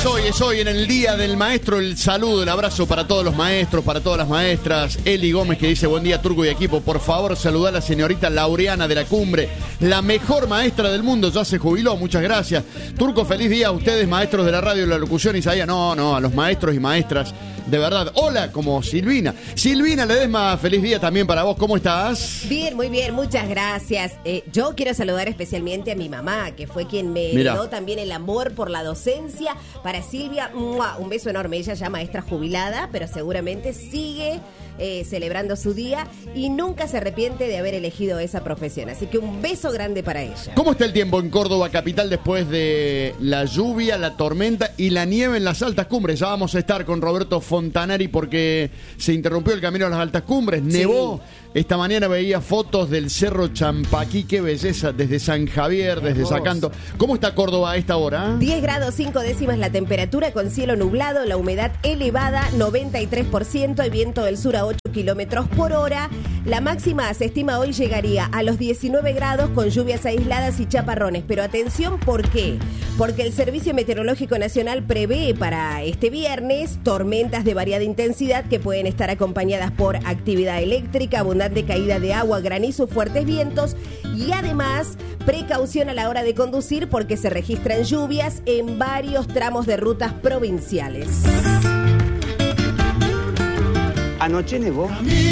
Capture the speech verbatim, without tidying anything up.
Es hoy, es hoy, en el Día del Maestro, el saludo, el abrazo para todos los maestros, para todas las maestras. Eli Gómez que dice, buen día Turco y equipo, por favor saludar a la señorita Laureana de la Cumbre, la mejor maestra del mundo, ya se jubiló, muchas gracias. Turco, feliz día a ustedes, maestros de la radio y la locución. Isaías, no, no, a los maestros y maestras, de verdad. Hola, como Silvina. Silvina Ledesma, feliz día también para vos, ¿cómo estás? Bien, muy bien, muchas gracias. Eh, yo quiero saludar especialmente a mi mamá, que fue quien me Mirá. dio también el amor por la docencia. Para Silvia, ¡mua! Un beso enorme. Ella ya maestra jubilada, pero seguramente sigue eh, celebrando su día y nunca se arrepiente de haber elegido esa profesión. Así que un beso grande para ella. ¿Cómo está el tiempo en Córdoba capital después de la lluvia, la tormenta y la nieve en las altas cumbres? Ya vamos a estar con Roberto Fontanari porque se interrumpió el camino a las altas cumbres, nevó. Sí. Esta mañana veía fotos del Cerro Champaquí, qué belleza, desde San Javier, desde Sacanto. ¿Cómo está Córdoba a esta hora? diez grados cinco décimas la temperatura, con cielo nublado, la humedad elevada, noventa y tres por ciento, y viento del sur a ocho kilómetros por hora. La máxima se estima hoy llegaría a los diecinueve grados con lluvias aisladas y chaparrones. Pero atención, ¿por qué? Porque el Servicio Meteorológico Nacional prevé para este viernes tormentas de variada intensidad que pueden estar acompañadas por actividad eléctrica, abundante caída de agua, granizo, fuertes vientos y además precaución a la hora de conducir porque se registran lluvias en varios tramos de rutas provinciales. Anoche nevó.